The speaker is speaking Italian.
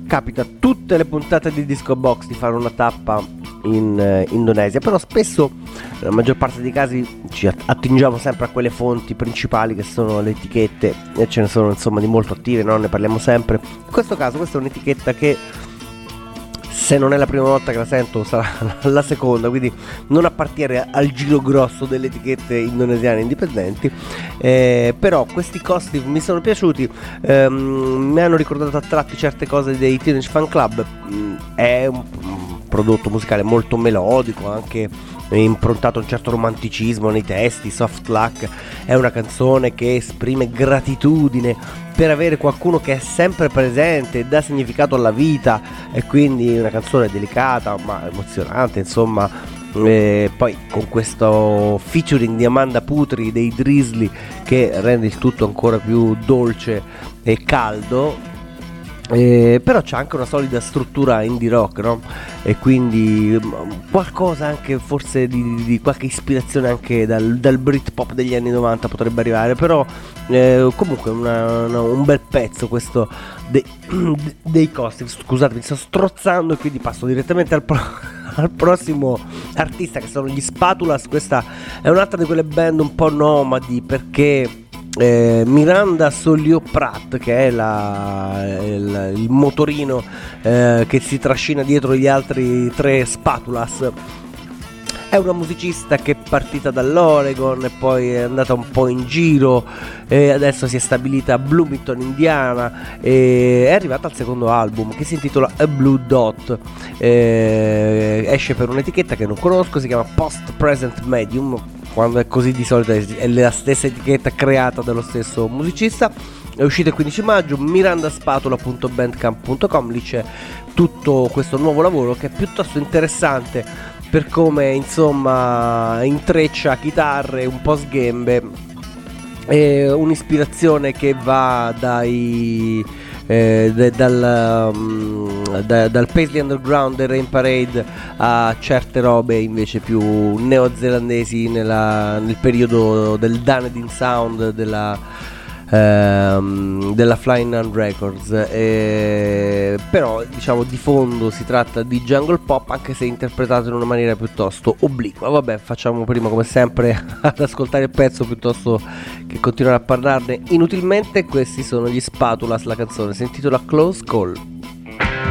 capita tutte le puntate di Disco Box di fare una tappa in Indonesia, però spesso, nella maggior parte dei casi, ci attingiamo sempre a quelle fonti principali che sono le etichette, e ce ne sono insomma di molto attive, no? Ne parliamo sempre. In questo caso questa è un'etichetta che, se non è la prima volta che la sento, sarà la seconda, quindi non appartiene al giro grosso delle etichette indonesiane indipendenti, però questi Costive mi sono piaciuti, mi hanno ricordato a tratti certe cose dei Teenage Fan Club. È un prodotto musicale molto melodico, anche improntato a un certo romanticismo nei testi. Soft Luck è una canzone che esprime gratitudine per avere qualcuno che è sempre presente e dà significato alla vita, e quindi una canzone delicata ma emozionante, insomma. Poi con questo featuring di Amanda Putri dei Drizzly che rende il tutto ancora più dolce e caldo. Però c'è anche una solida struttura indie rock, no? E quindi qualcosa anche forse di qualche ispirazione anche dal Britpop degli anni 90 potrebbe arrivare, però comunque un bel pezzo questo dei Costive. Scusatemi, sto strozzando e quindi passo direttamente al prossimo artista, che sono gli Spatulas. Questa è un'altra di quelle band un po' nomadi, perché Miranda Soliò Prat, che è il motorino che si trascina dietro gli altri tre Spatulas, è una musicista che è partita dall'Oregon e poi è andata un po' in giro e adesso si è stabilita a Bloomington, Indiana, e è arrivata al secondo album che si intitola A Blue Dot. Esce per un'etichetta che non conosco, si chiama Post Present Medium. Quando è così di solito è la stessa etichetta creata dallo stesso musicista. È uscito il 15 maggio, mirandaspatola.bandcamp.com. Lì c'è tutto questo nuovo lavoro che è piuttosto interessante per come insomma intreccia chitarre, un po' sghembe, e un'ispirazione che va dal Paisley Underground e Rain Parade a certe robe invece più neozelandesi nel periodo del Dunedin Sound della Flying Nun Records, però diciamo di fondo si tratta di jungle pop, anche se interpretato in una maniera piuttosto obliqua. Vabbè, facciamo prima come sempre ad ascoltare il pezzo piuttosto che continuare a parlarne inutilmente. Questi sono gli Spatulas, la canzone si intitola Close Call.